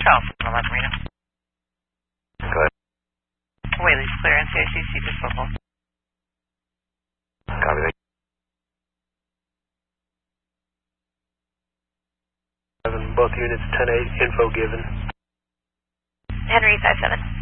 South, Lima Marina. Go ahead. Whaley's clear, NCICC, just local. Copy that. 7, both units 10-8, info given. Henry 5-7.